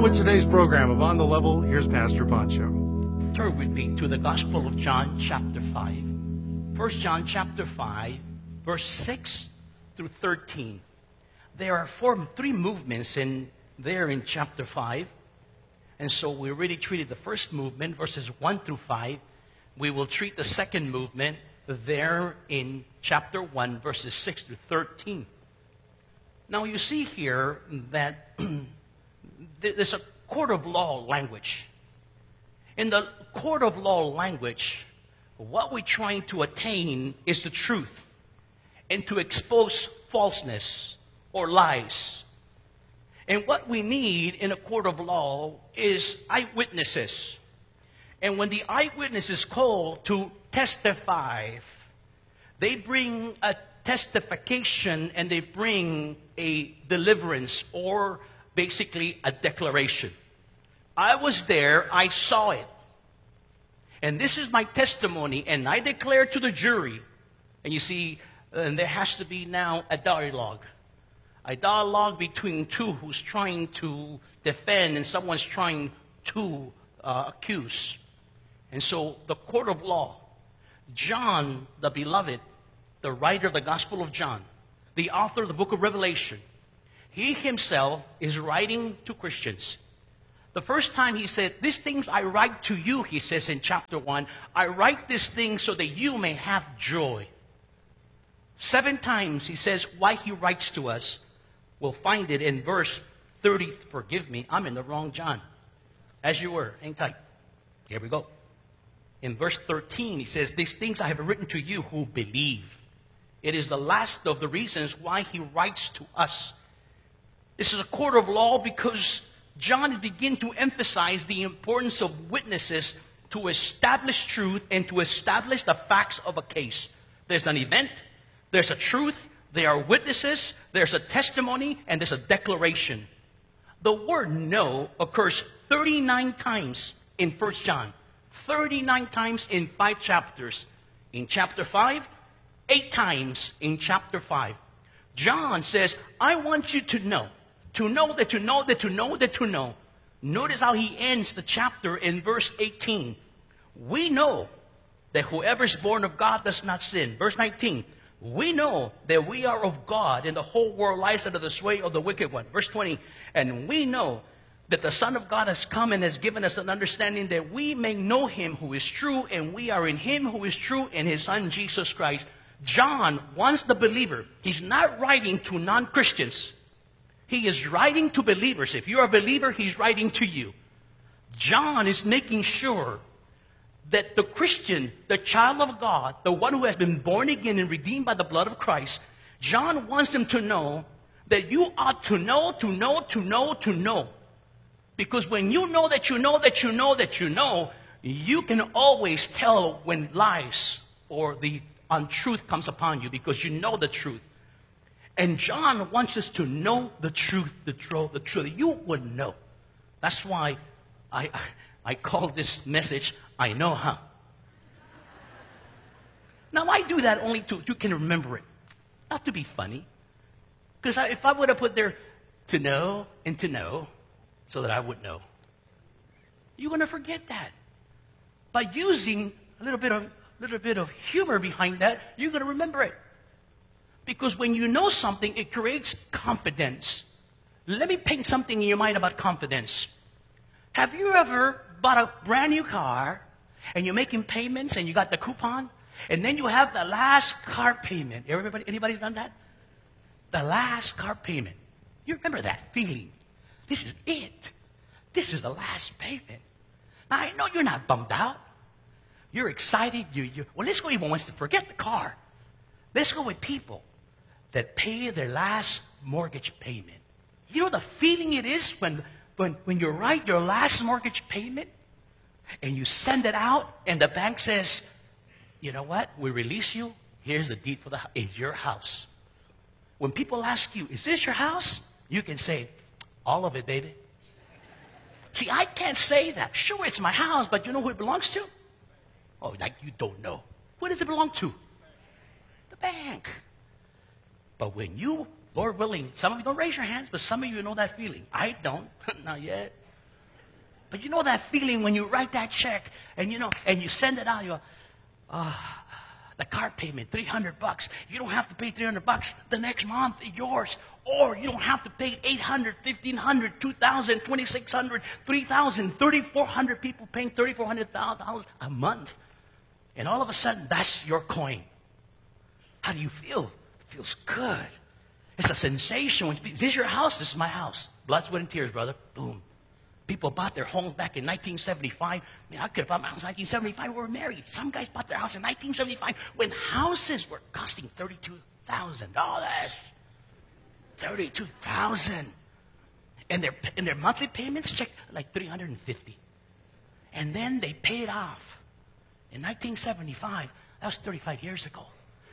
with today's program of On the Level. Here's Pastor Pancho. Turn with me to the Gospel of John, chapter 5. 1 John, chapter 5, verse 6 through 13. There are three movements in chapter 5. And so we already treated the first movement, verses 1 through 5. We will treat the second movement there in chapter 1, verses 6 through 13. Now you see here that there's a court of law language. In the court of law language, what we're trying to attain is the truth and to expose falseness or lies. And what we need in a court of law is eyewitnesses. And when the eyewitness is called to testify, they bring a testification and they bring a deliverance or basically a declaration. I was there, I saw it. And this is my testimony, and I declare to the jury. And you see, and there has to be now a dialogue. A dialogue between two who's trying to defend and someone's trying to accuse. And so the court of law, John, the beloved, the writer of the Gospel of John, the author of the book of Revelation, he himself is writing to Christians. The first time he said, "These things I write to you," he says in chapter 1, "I write these things so that you may have joy." 7 times he says why he writes to us. We'll find it in verse 30. Forgive me, I'm in the wrong John. As you were, hang tight. Here we go. In verse 13, he says, "These things I have written to you who believe." It is the last of the reasons why he writes to us. This is a court of law because John begins to emphasize the importance of witnesses to establish truth and to establish the facts of a case. There's an event, there's a truth, there are witnesses, there's a testimony, and there's a declaration. The word "know" occurs 39 times in 1 John. 39 times in 5 chapters. In chapter 5, 8 times in chapter 5. John says, I want you to know. To know that to know that to know that to know. Notice how he ends the chapter in verse 18. We know that whoever is born of God does not sin. Verse 19. We know that we are of God and the whole world lies under the sway of the wicked one. Verse 20. And we know that the Son of God has come and has given us an understanding that we may know him who is true, and we are in him who is true, in his Son Jesus Christ. John wants the believer. He's not writing to non-Christians. He is writing to believers. If you're a believer, he's writing to you. John is making sure that the Christian, the child of God, the one who has been born again and redeemed by the blood of Christ, John wants them to know that you ought to know, to know, to know, to know. Because when you know that you know that you know that you know, you can always tell when lies or the untruth comes upon you because you know the truth. And John wants us to know the truth, the truth. You would know. That's why I call this message, I Know How. Now, I do that only to you can remember it. Not to be funny. Because if I would have put there to know and to know, so that I would know, you're going to forget that. By using a little bit of humor behind that, you're going to remember it. Because when you know something, it creates confidence. Let me paint something in your mind about confidence. Have you ever bought a brand new car and you're making payments and you got the coupon and then you have the last car payment? Anybody's done that? The last car payment. You remember that feeling? This is it. This is the last payment. Now, I know you're not bummed out. You're excited. Well, let's go even once to forget the car. Let's go with people that pay their last mortgage payment. You know the feeling it is when you write your last mortgage payment and you send it out and the bank says, you know what? We release you. Here's the deed for the house. It's your house. When people ask you, is this your house? You can say, all of it, baby. See, I can't say that. Sure, it's my house, but you know who it belongs to? Oh, like you don't know. Who does it belong to? The bank. But when you, Lord willing, some of you don't raise your hands, but some of you know that feeling. I don't, not yet. But you know that feeling when you write that check and and you send it out, you go, the car payment, $300. You don't have to pay $300 the next month, it's yours. Or you don't have to pay $800, $1,500, $2,000, $2,600, $3,000, $3,400 people paying $3,400 a month. And all of a sudden, that's your coin. How do you feel? It feels good. It's a sensation. Is this your house? This is my house. Blood, sweat, and tears, brother. Boom. People bought their homes back in 1975. Man, I could have bought my house in 1975. We were married. Some guys bought their house in 1975 when houses were costing $32,000. $32,000. And their monthly payments check like $350. And then they paid off. In 1975, that was 35 years ago.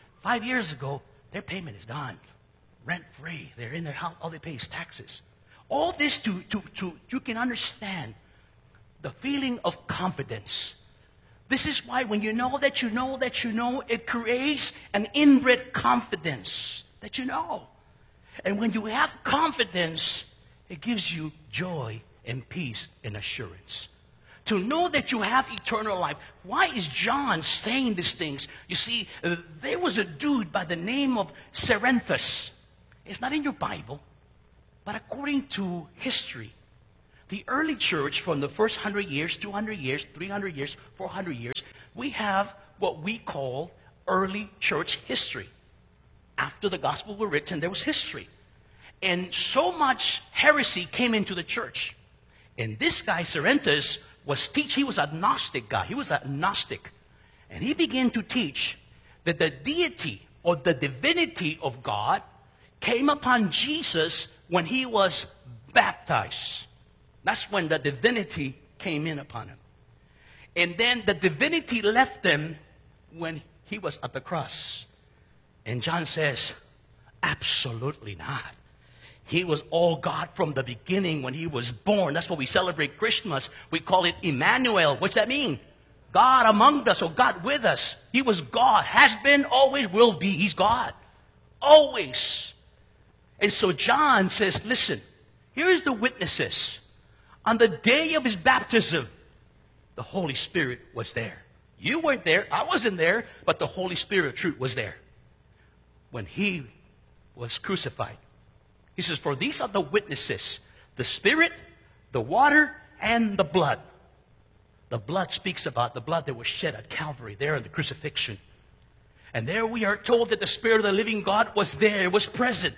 5 years ago, their payment is done. Rent-free. They're in their house. All they pay is taxes. All this you can understand the feeling of confidence. This is why when you know that you know that you know, it creates an inbred confidence that you know. And when you have confidence, it gives you joy and peace and assurance. To know that you have eternal life. Why is John saying these things? You see, there was a dude by the name of Cerinthus. It's not in your Bible, but according to history, the early church from the first 100 years, 200 years, 300 years, 400 years, we have what we call early church history. After the gospel were written, there was history. And so much heresy came into the church. And this guy, Cerinthus, he was a Gnostic guy. He was a Gnostic. And he began to teach that the deity or the divinity of God came upon Jesus when he was baptized. That's when the divinity came in upon him. And then the divinity left him when he was at the cross. And John says, absolutely not. He was all God from the beginning when he was born. That's what we celebrate Christmas. We call it Emmanuel. What's that mean? God among us, or God with us. He was God, has been, always will be. He's God. Always. And so John says, listen, here's the witnesses. On the day of his baptism, the Holy Spirit was there. You weren't there. I wasn't there. But the Holy Spirit of truth was there. When he was crucified. He says, for these are the witnesses, the Spirit, the water, and the blood. The blood speaks about the blood that was shed at Calvary, there in the crucifixion. And there we are told that the Spirit of the living God was there, was present.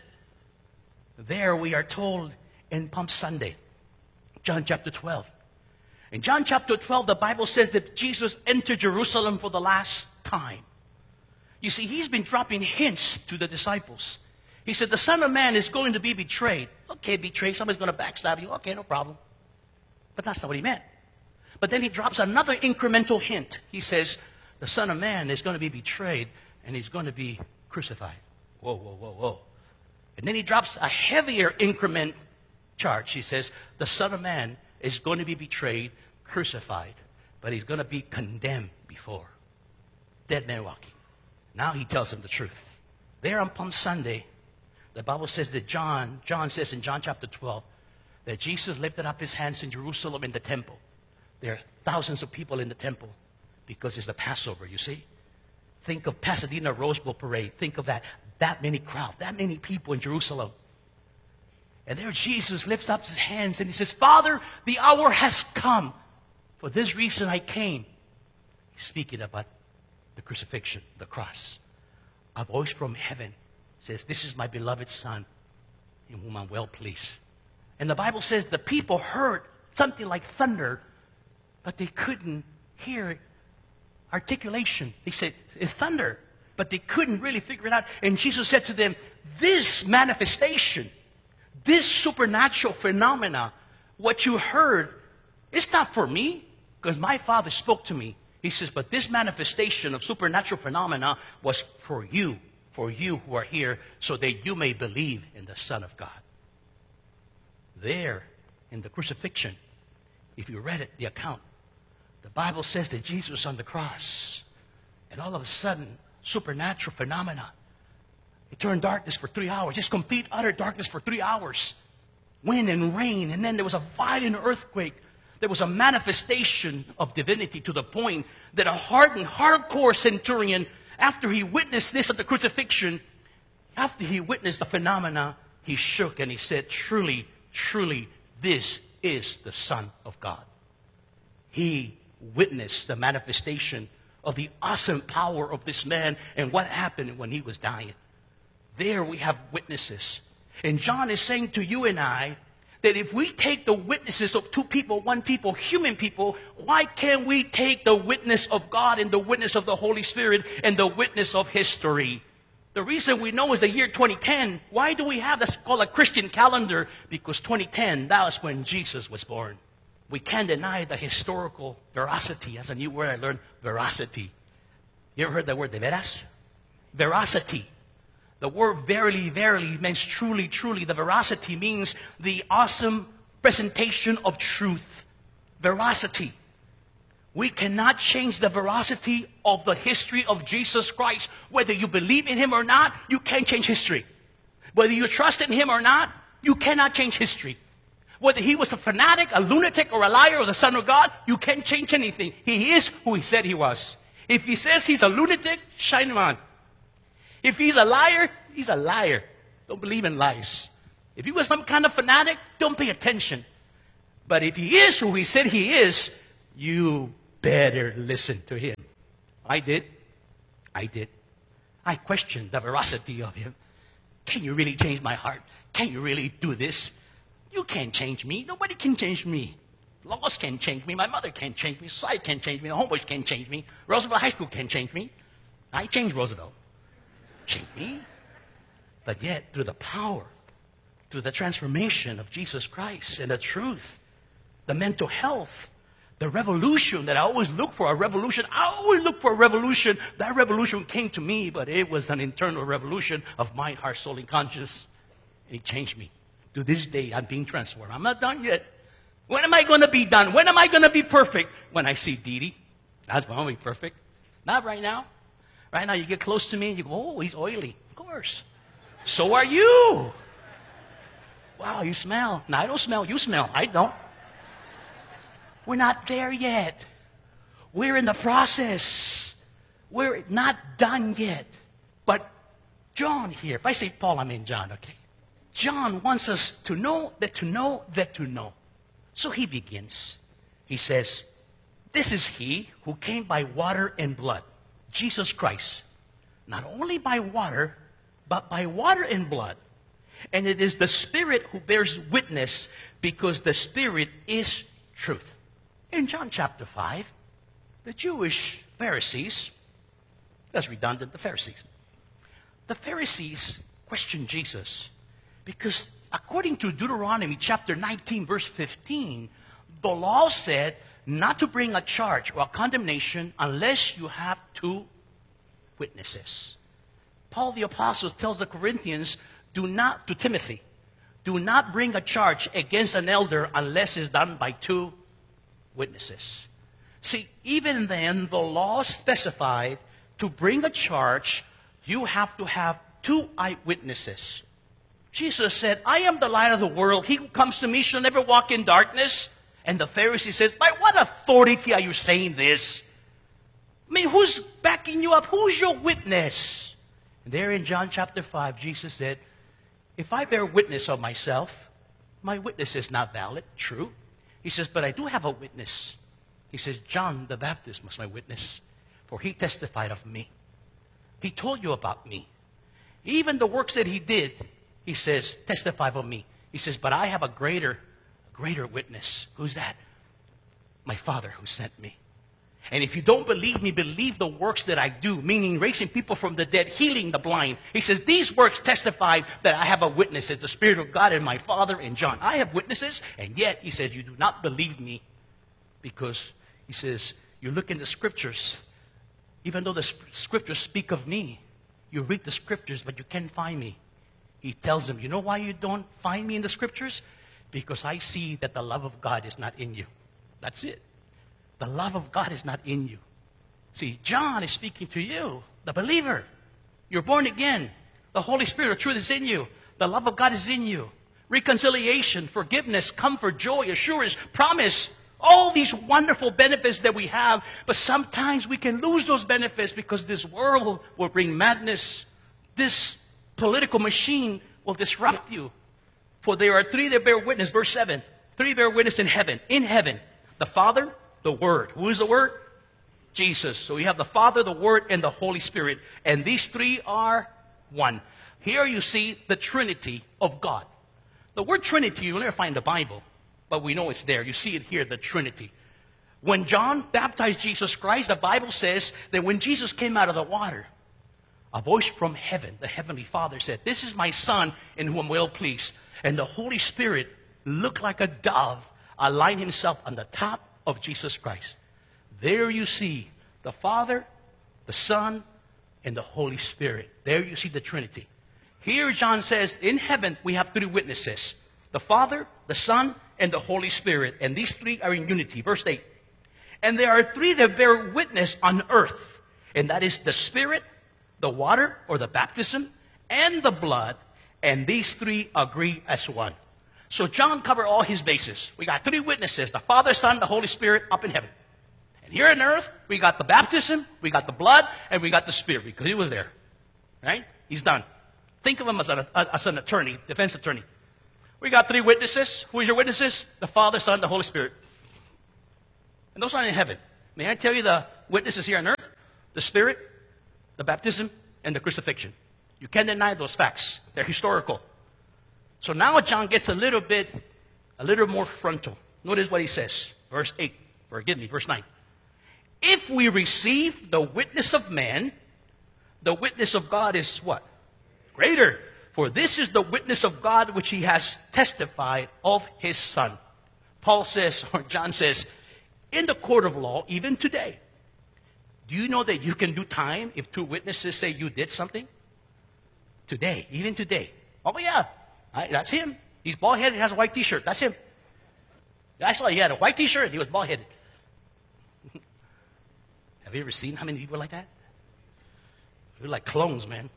There we are told in Palm Sunday, John chapter 12. In John chapter 12, the Bible says that Jesus entered Jerusalem for the last time. You see, he's been dropping hints to the disciples. He said, the Son of Man is going to be betrayed. Okay, betrayed. Somebody's going to backstab you. Okay, no problem. But that's not what he meant. But then he drops another incremental hint. He says, the Son of Man is going to be betrayed and he's going to be crucified. Whoa, whoa, whoa, whoa. And then he drops a heavier increment charge. He says, the Son of Man is going to be betrayed, crucified, but he's going to be condemned before. Dead man walking. Now he tells them the truth. There on Palm Sunday, the Bible says that John says in John chapter 12, that Jesus lifted up his hands in Jerusalem in the temple. There are thousands of people in the temple because it's the Passover, you see. Think of Pasadena Rose Bowl Parade. Think of that many crowd, that many people in Jerusalem. And there Jesus lifts up his hands and he says, Father, the hour has come. For this reason I came. He's speaking about the crucifixion, the cross. A voice from heaven says, this is my beloved Son, in whom I'm well pleased. And the Bible says the people heard something like thunder, but they couldn't hear articulation. They said, it's thunder, but they couldn't really figure it out. And Jesus said to them, this manifestation, this supernatural phenomena, what you heard, it's not for me, because my Father spoke to me. He says, but this manifestation of supernatural phenomena was for you who are here, so that you may believe in the Son of God. There, in the crucifixion, if you read it, the account, the Bible says that Jesus was on the cross, and all of a sudden, supernatural phenomena. It turned darkness for 3 hours, just complete, utter darkness for 3 hours. Wind and rain, and then there was a violent earthquake. There was a manifestation of divinity to the point that a hardened, hardcore centurion, after he witnessed this at the crucifixion, after he witnessed the phenomena, he shook and he said, truly, truly, this is the Son of God. He witnessed the manifestation of the awesome power of this man and what happened when he was dying. There we have witnesses. And John is saying to you and I that if we take the witnesses of two people, one people, human people, why can't we take the witness of God and the witness of the Holy Spirit and the witness of history? The reason we know is the year 2010. Why do we have this called a Christian calendar? Because 2010, that was when Jesus was born. We can't deny the historical veracity. That's a new word I learned, veracity. You ever heard that word, de veras? Veracity. The word verily, verily means truly, truly. The veracity means the awesome presentation of truth. Veracity. We cannot change the veracity of the history of Jesus Christ. Whether you believe in him or not, you can't change history. Whether you trust in him or not, you cannot change history. Whether he was a fanatic, a lunatic, or a liar, or the Son of God, you can't change anything. He is who he said he was. If he says he's a lunatic, shine him on. If he's a liar, he's a liar. Don't believe in lies. If he was some kind of fanatic, don't pay attention. But if he is who he said he is, you better listen to him. I did. I questioned the veracity of him. Can you really change my heart? Can you really do this? You can't change me. Nobody can change me. Laws can't change me. My mother can't change me. Society can't change me. The homeboys can't change me. Roosevelt High School can't change me. I changed Roosevelt. Change me. But yet, through the power, through the transformation of Jesus Christ and the truth, the mental health, the revolution that I always look for, a revolution. I always look for a revolution. That revolution came to me, but it was an internal revolution of mind, heart, soul, and conscience. And it changed me. To this day, I'm being transformed. I'm not done yet. When am I going to be done? When am I going to be perfect? When I see Dee Dee. That's when I'll be perfect. Not right now. Right now, you get close to me, you go, oh, he's oily. Of course. So are you. Wow, you smell. No, I don't smell. You smell. I don't. We're not there yet. We're in the process. We're not done yet. But John here, if I say Paul, I mean John, okay? John wants us to know that to know that to know. So he begins. He says, this is he who came by water and blood, Jesus Christ. Not only by water, but by water and blood. And it is the Spirit who bears witness, because the Spirit is truth. In John chapter 5, the Jewish Pharisees, that's redundant, the Pharisees questioned Jesus because according to Deuteronomy chapter 19, verse 15, the law said not to bring a charge or a condemnation unless you have two witnesses. Paul the Apostle tells the Corinthians, to Timothy, do not bring a charge against an elder unless it's done by two witnesses. See, even then, the law specified to bring a charge, you have to have two eyewitnesses. Jesus said, I am the light of the world. He who comes to me shall never walk in darkness. And the Pharisee says, by what authority are you saying this? I mean, who's backing you up? Who's your witness? And there in John chapter 5, Jesus said, if I bear witness of myself, my witness is not valid, true. He says, but I do have a witness. He says, John the Baptist was my witness, for he testified of me. He told you about me. Even the works that he did, he says, testify of me. He says, but I have a greater witness. Who's that? My Father who sent me. And if you don't believe me, believe the works that I do, meaning raising people from the dead, healing the blind. He says, these works testify that I have a witness. It's the Spirit of God and my Father and John. I have witnesses, and yet, he says, you do not believe me because, he says, you look in the Scriptures. Even though the Scriptures speak of me, you read the Scriptures, but you can't find me. He tells them, you know why you don't find me in the Scriptures? Because I see that the love of God is not in you. That's it. The love of God is not in you. See, John is speaking to you, the believer. You're born again. The Holy Spirit of truth is in you. The love of God is in you. Reconciliation, forgiveness, comfort, joy, assurance, promise, All these wonderful benefits that we have, but sometimes we can lose those benefits because this world will bring madness. This political machine will disrupt you. For there are three that bear witness, verse 7. Three bear witness in heaven. In heaven, the Father, the Word. Who is the Word? Jesus. So you have the Father, the Word, and the Holy Spirit. And these three are one. Here you see the Trinity of God. The word Trinity, you'll never find in the Bible, but we know it's there. You see it here, the Trinity. When John baptized Jesus Christ, the Bible says that when Jesus came out of the water, a voice from heaven, the Heavenly Father said, "This is my Son in whom I'm well pleased." And the Holy Spirit looked like a dove, aligned himself on the top of Jesus Christ. There you see the Father, the Son, and the Holy Spirit. There you see the Trinity. Here John says, in heaven we have three witnesses. The Father, the Son, and the Holy Spirit. And these three are in unity. Verse 8. And there are three that bear witness on earth. And that is the Spirit, the water, or the baptism, and the blood. And these three agree as one. So John covered all his bases. We got three witnesses, the Father, Son, the Holy Spirit, up in heaven. And here on earth, we got the baptism, we got the blood, and we got the Spirit, because he was there. Right? He's done. Think of him as an attorney, defense attorney. We got three witnesses. Who is your witnesses? The Father, Son, the Holy Spirit. And those aren't in heaven. May I tell you the witnesses here on earth? The Spirit, the baptism, and the crucifixion. You can't deny those facts. They're historical. So now John gets a little more frontal. Notice what he says. Verse 8. Verse 9. If we receive the witness of man, the witness of God is what? Greater. For this is the witness of God which he has testified of his Son. Paul says, or John says, in the court of law, even today, do you know that you can do time if two witnesses say you did something? Today, even today. Oh yeah, that's him. He's bald-headed, has a white t-shirt. That's him. I saw he had a white t-shirt and he was bald-headed. Have you ever seen how many people like that? They're like clones, man.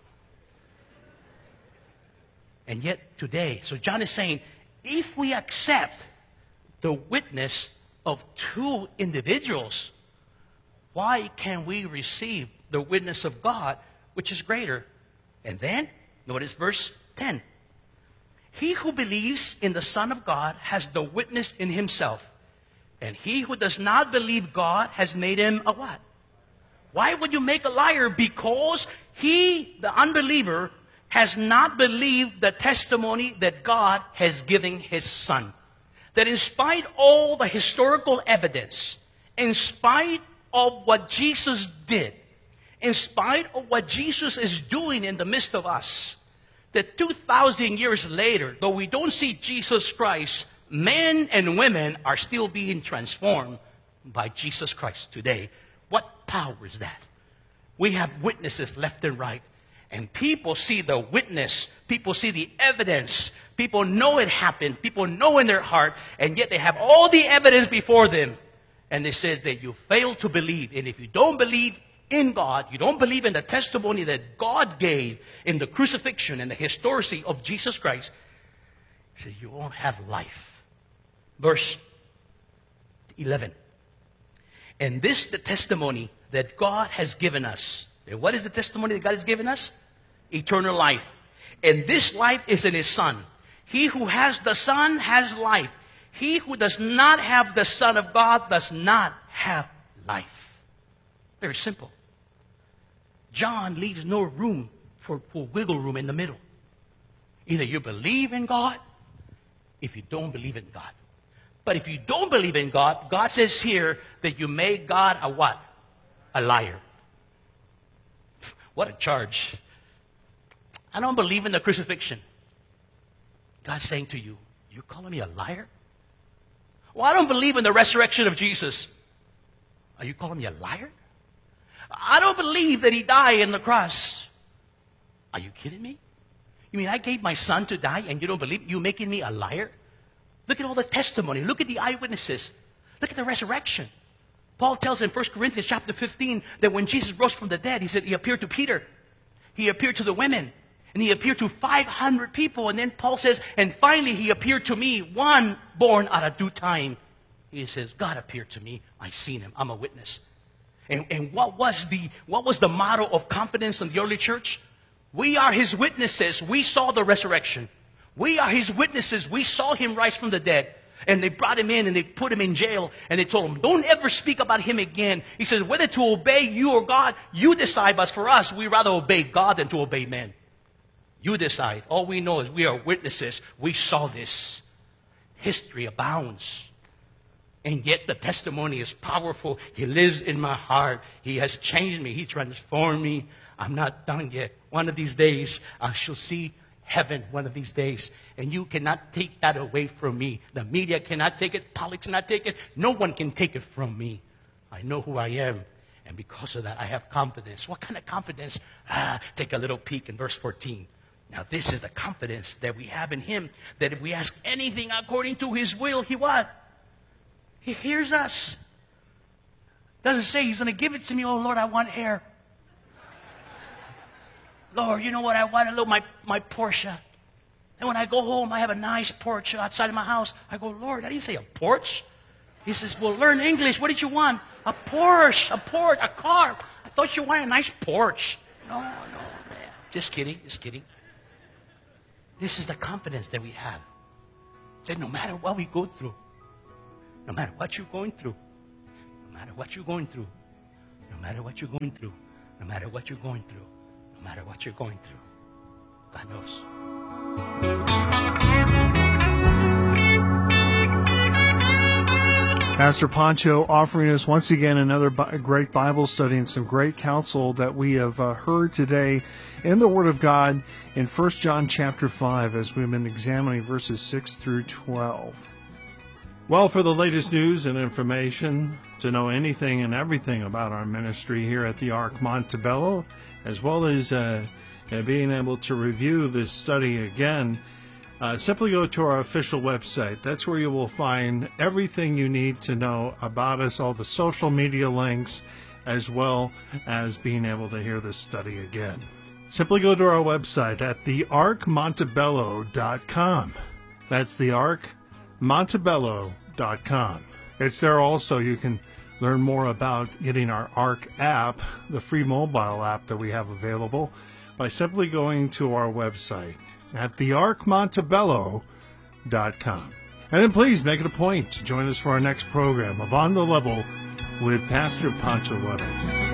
And yet today, so John is saying, if we accept the witness of two individuals, why can we receive the witness of God, which is greater? And then, notice verse 10. He who believes in the Son of God has the witness in himself. And he who does not believe God has made him a what? Why would you make a liar? Because he, the unbeliever, has not believed the testimony that God has given his Son. That in spite of all the historical evidence, in spite of what Jesus did, in spite of what Jesus is doing in the midst of us, that 2,000 years later, though we don't see Jesus Christ, men and women are still being transformed by Jesus Christ today. What power is that? We have witnesses left and right. And people see the witness. People see the evidence. People know it happened. People know in their heart. And yet they have all the evidence before them. And it says that you fail to believe. And if you don't believe in God, you don't believe in the testimony that God gave in the crucifixion and the historicity of Jesus Christ, it says you won't have life. Verse 11. And this is the testimony that God has given us. And what is the testimony that God has given us? Eternal life. And this life is in his Son. He who has the Son has life. He who does not have the Son of God does not have life. Very simple. John leaves no room for wiggle room in the middle. Either you believe in God, if you don't believe in God. But if you don't believe in God, God says here that you made God a what? A liar. What a charge. I don't believe in the crucifixion. God's saying to you, you're calling me a liar? Well, I don't believe in the resurrection of Jesus. Are you calling me a liar? I don't believe that he died on the cross. Are you kidding me? You mean I gave my Son to die and you don't believe? You're making me a liar? Look at all the testimony. Look at the eyewitnesses. Look at the resurrection. Paul tells in 1 Corinthians chapter 15 that when Jesus rose from the dead, he said he appeared to Peter. He appeared to the women. And he appeared to 500 people. And then Paul says, and finally he appeared to me, one born at a due time. He says, God appeared to me. I seen him. I'm a witness. And what was the motto of confidence in the early church? We are his witnesses. We saw the resurrection. We are his witnesses. We saw him rise from the dead. And they brought him in and they put him in jail. And they told him, don't ever speak about him again. He says, whether to obey you or God, you decide. But for us, we rather obey God than to obey men. You decide. All we know is we are witnesses. We saw this. History abounds. And yet the testimony is powerful. He lives in my heart. He has changed me. He transformed me. I'm not done yet. One of these days, I shall see heaven one of these days. And you cannot take that away from me. The media cannot take it. Politics cannot take it. No one can take it from me. I know who I am. And because of that, I have confidence. What kind of confidence? Take a little peek in verse 14. Now, this is the confidence that we have in him, that if we ask anything according to his will, he what? He hears us. Doesn't say he's going to give it to me. Oh, Lord, I want hair. Lord, you know what? I want a little, my Porsche. And when I go home, I have a nice porch outside of my house. I go, Lord, I didn't say a porch. He says, well, learn English. What did you want? A Porsche, a car. I thought you wanted a nice porch. No, man. Just kidding, just kidding. This is the confidence that we have. That no matter what we go through, no matter what you're going through, no matter what you're going through, no matter what you're going through, no matter what you're going through, no matter what you're going through, God knows. Pastor Pancho offering us once again another great Bible study and some great counsel that we have heard today in the Word of God in 1 John chapter 5 as we've been examining verses 6 through 12. Well, for the latest news and information, to know anything and everything about our ministry here at the Ark Montebello, as well as being able to review this study again, simply go to our official website. That's where you will find everything you need to know about us, all the social media links, as well as being able to hear this study again. Simply go to our website at thearkmontebello.com. That's thearkmontebello.com. It's there also you can learn more about getting our Ark app, the free mobile app that we have available, by simply going to our website at thearkmontebello.com. And then please make it a point to join us for our next program of On the Level with Pastor Pancho Juarez.